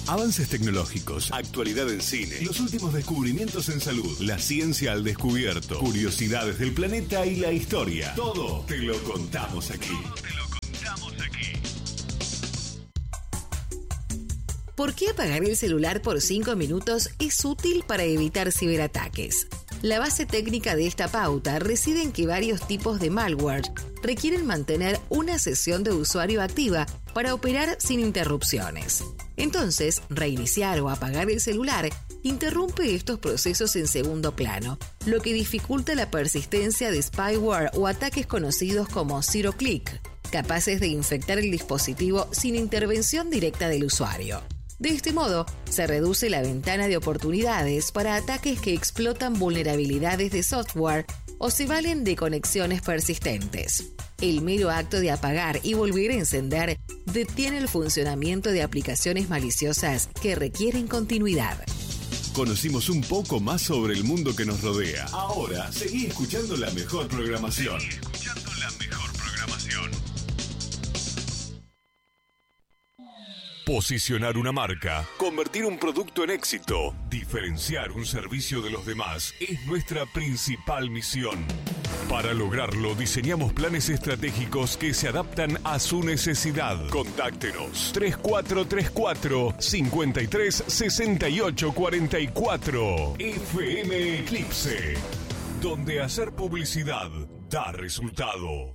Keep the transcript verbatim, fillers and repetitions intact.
Avances tecnológicos, actualidad en cine, los últimos descubrimientos en salud, la ciencia al descubierto, curiosidades del planeta y la historia. Todo te lo contamos aquí. Todo te lo contamos aquí. ¿Por qué apagar el celular por cinco minutos es útil para evitar ciberataques? La base técnica de esta pauta reside en que varios tipos de malware requieren mantener una sesión de usuario activa para operar sin interrupciones. Entonces, reiniciar o apagar el celular interrumpe estos procesos en segundo plano, lo que dificulta la persistencia de spyware o ataques conocidos como zero click, capaces de infectar el dispositivo sin intervención directa del usuario. De este modo, se reduce la ventana de oportunidades para ataques que explotan vulnerabilidades de software o se valen de conexiones persistentes. El mero acto de apagar y volver a encender detiene el funcionamiento de aplicaciones maliciosas que requieren continuidad. Conocimos un poco más sobre el mundo que nos rodea. Ahora, seguí escuchando la mejor programación. Seguí escuchando la mejor programación. Posicionar una marca, convertir un producto en éxito, diferenciar un servicio de los demás es nuestra principal misión. Para lograrlo, diseñamos planes estratégicos que se adaptan a su necesidad. Contáctenos tres cuatro tres cuatro, cinco tres seis ocho cuatro cuatro. F M Eclipse, donde hacer publicidad da resultado.